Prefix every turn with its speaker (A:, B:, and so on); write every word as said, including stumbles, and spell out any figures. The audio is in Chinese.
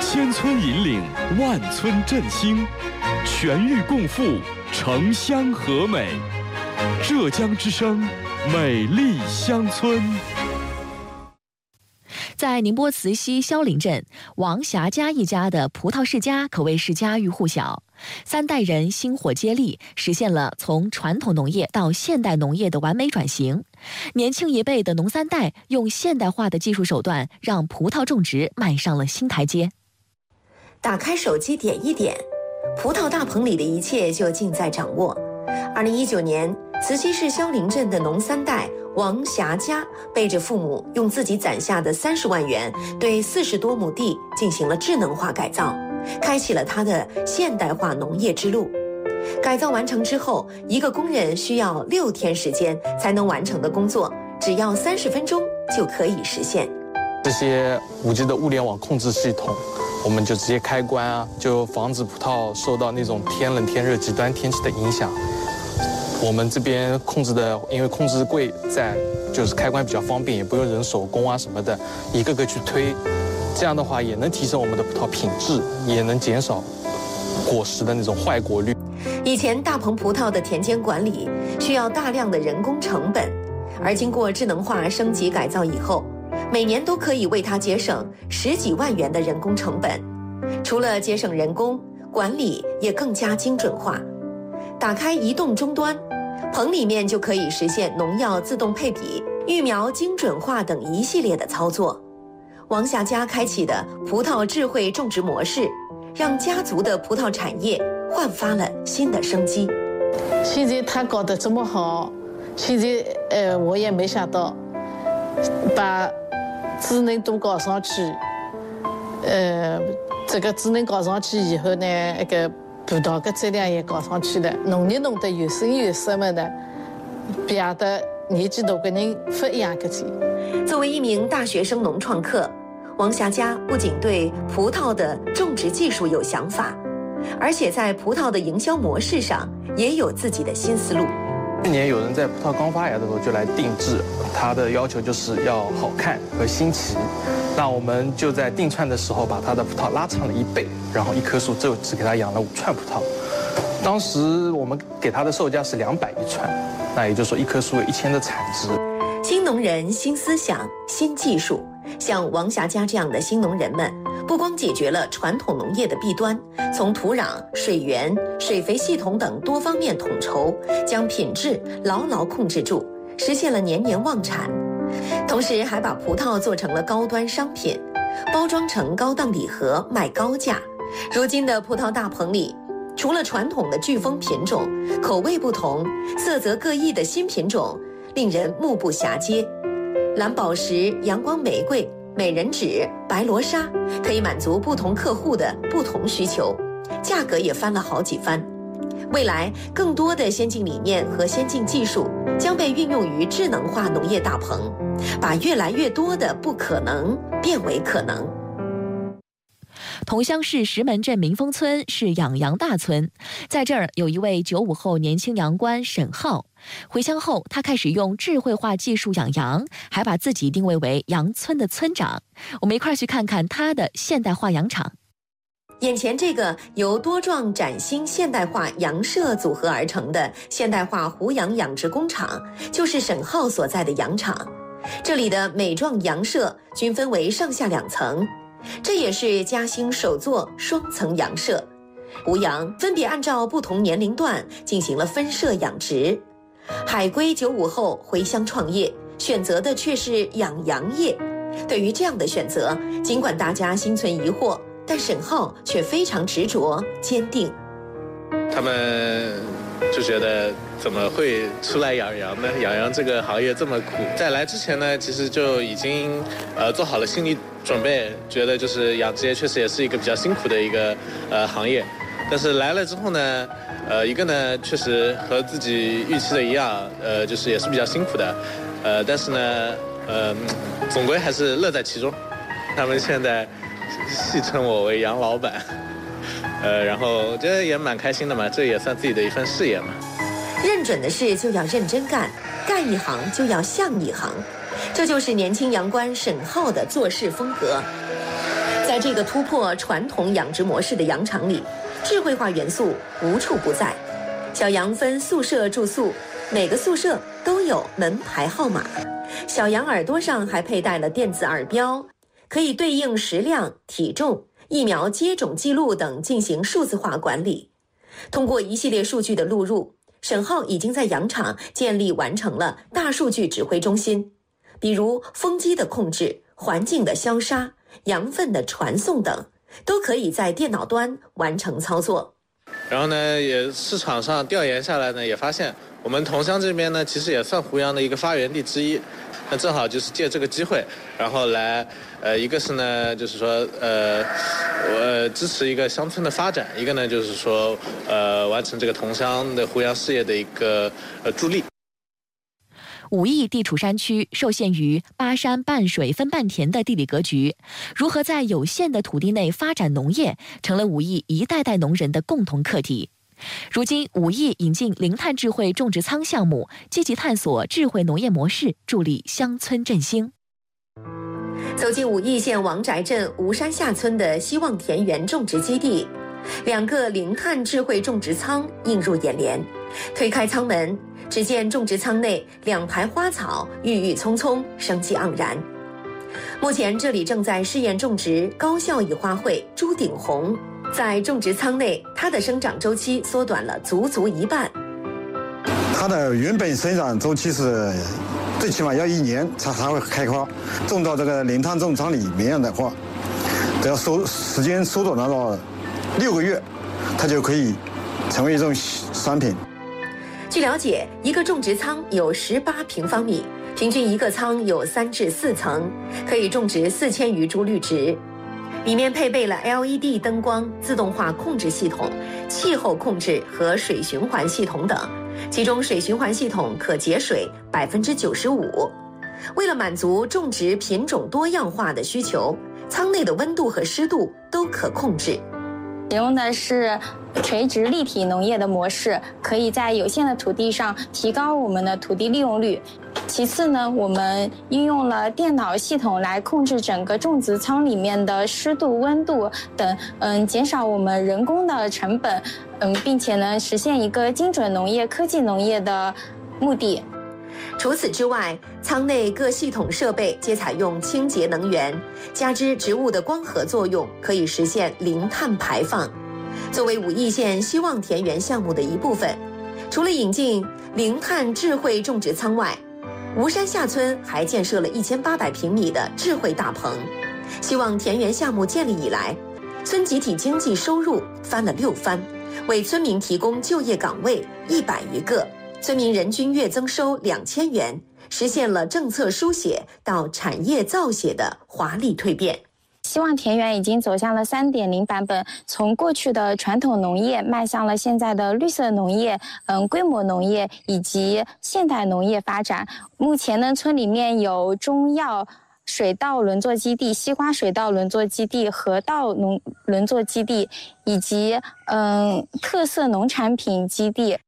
A: 千村引领，万村振兴，全域共富，城乡和美。浙江之声，美丽乡村。
B: 在宁波慈溪萧岭镇，王霞家一家的葡萄世家可谓是家喻户晓。三代人薪火接力，实现了从传统农业到现代农业的完美转型。年轻一辈的农三代用现代化的技术手段，让葡萄种植迈上了新台阶。
C: 打开手机点一点，葡萄大棚里的一切就尽在掌握。二零一九年，慈溪市萧岭镇的农三代王霞家背着父母，用自己攒下的三十万元，对四十多亩地进行了智能化改造，开启了他的现代化农业之路。改造完成之后，一个工人需要六天时间才能完成的工作，只要三十分钟就可以实现。
D: 这些五 G 的物联网控制系统，我们就直接开关啊，就防止葡萄受到那种天冷天热极端天气的影响。我们这边控制的，因为控制柜在，就是开关比较方便，也不用人手工啊什么的，一个个去推。这样的话也能提升我们的葡萄品质，也能减少果实的那种坏果率。
C: 以前大棚葡萄的田间管理需要大量的人工成本，而经过智能化升级改造以后，每年都可以为它节省十几万元的人工成本。除了节省人工，管理也更加精准化。打开移动终端，棚里面就可以实现农药自动配比、育苗精准化等一系列的操作。王霞家开启的葡萄智慧种植模式，让家族的葡萄产业焕发了新的生机。
E: 现在他搞得这么好，现在呃我也没想到，把智能度搞上去，呃这个智能搞上去以后呢，那个葡萄的质量也搞上去了，农业弄得有声有色么的，比亚的年纪大的人不一样个体。
C: 作为一名大学生农创客，王霞家不仅对葡萄的种植技术有想法，而且在葡萄的营销模式上也有自己的新思路。
D: 去年有人在葡萄刚发芽的时候就来定制，他的要求就是要好看和新奇。那我们就在定串的时候把他的葡萄拉长了一倍，然后一棵树就只给他养了五串葡萄。当时我们给他的售价是两百一串，那也就是说一棵树有一千的产值。
C: 新农人、新思想、新技术，像王霞家这样的新农人们，不光解决了传统农业的弊端，从土壤、水源、水肥系统等多方面统筹，将品质牢牢控制住，实现了年年旺产。同时还把葡萄做成了高端商品，包装成高档礼盒卖高价。如今的葡萄大棚里，除了传统的巨峰品种，口味不同、色泽各异的新品种令人目不暇接。蓝宝石、阳光玫瑰、美人指、白罗莎，可以满足不同客户的不同需求，价格也翻了好几番。未来更多的先进理念和先进技术将被运用于智能化农业大棚，把越来越多的不可能变为可能。
B: 同乡市石门镇民丰村是养羊大村，在这儿有一位九五后年轻羊倌沈浩。回乡后，他开始用智慧化技术养羊，还把自己定位为羊村的村长。我们一块儿去看看他的现代化羊场。
C: 眼前这个由多幢崭新现代化羊舍组合而成的现代化胡羊养殖工厂，就是沈浩所在的羊场。这里的每幢羊舍均分为上下两层，这也是嘉兴首座双层羊舍。胡羊分别按照不同年龄段进行了分舍养殖。海归九五后回乡创业，选择的却是养羊业。对于这样的选择，尽管大家心存疑惑，但沈浩却非常执着坚定。
F: 他们就觉得怎么会出来养羊呢？养羊这个行业这么苦。在来之前呢，其实就已经呃做好了心理准备，觉得就是养殖业确实也是一个比较辛苦的一个呃行业。但是来了之后呢，呃一个呢确实和自己预期的一样，呃就是也是比较辛苦的，呃但是呢呃总归还是乐在其中。他们现在戏称我为杨老板，呃，然后我觉得也蛮开心的嘛，这也算自己的一份事业嘛。
C: 认准的事就要认真干，干一行就要像一行，这就是年轻羊倌沈浩的做事风格。在在这个突破传统养殖模式的羊场里，智慧化元素无处不在。小羊分宿舍住宿，每个宿舍都有门牌号码，小羊耳朵上还佩戴了电子耳标，可以对应食量、体重、疫苗接种记录等进行数字化管理。通过一系列数据的录入，沈浩已经在羊场建立完成了大数据指挥中心，比如风机的控制、环境的消杀、羊粪的传送等，都可以在电脑端完成操作。
F: 然后呢，也市场上调研下来呢，也发现我们桐乡这边呢，其实也算湖阳的一个发源地之一。那正好就是借这个机会，然后来，呃，一个是呢，就是说，呃，我支持一个乡村的发展；一个呢，就是说，呃，完成这个桐乡的湖阳事业的一个呃助力。
B: 武义地处山区，受限于八山半水分半田的地理格局，如何在有限的土地内发展农业，成了武义一代代农人的共同课题。如今，武义引进零碳智慧种植仓项目，积极探索智慧农业模式，助力乡村振兴。
C: 走进武义县王宅镇吴山下村的希望田园种植基地，两个零碳智慧种植仓映入眼帘。推开仓门，只见种植仓内两排花草郁郁葱葱，生机盎然。目前这里正在试验种植高效益花卉朱顶红，在种植仓内，它的生长周期缩短了足足一半。
G: 它的原本生长周期是最起码要一年才才会开花，种到这个零碳种仓里面的话，只要缩时间缩短到六个月，它就可以成为一种商品。
C: 据了解，一个种植仓有十八平方米，平均一个仓有三至四层，可以种植四千余株绿植。里面配备了 L E D 灯光、自动化控制系统、气候控制和水循环系统等，其中水循环系统可节水百分之九十五。为了满足种植品种多样化的需求，仓内的温度和湿度都可控制。
H: 使用的是垂直立体农业的模式，可以在有限的土地上提高我们的土地利用率。其次呢，我们运用了电脑系统来控制整个种植仓里面的湿度、温度等，嗯，减少我们人工的成本，嗯，并且呢，实现一个精准农业、科技农业的目的。
C: 除此之外，仓内各系统设备皆采用清洁能源，加之植物的光合作用，可以实现零碳排放。作为武义县希望田园项目的一部分，除了引进零碳智慧种植仓外，吴山下村还建设了一千八百平米的智慧大棚。希望田园项目建立以来，村集体经济收入翻了六番，为村民提供就业岗位一百余个。村民人均月增收两千元，实现了政策书写到产业造血的华丽蜕变。
H: 希望田园已经走向了 三点零 版本，从过去的传统农业迈向了现在的绿色农业、嗯，规模农业以及现代农业发展。目前呢，村里面有中药水稻轮作基地、西瓜水稻轮作基地、河稻农轮作基地，以及嗯特色农产品基地。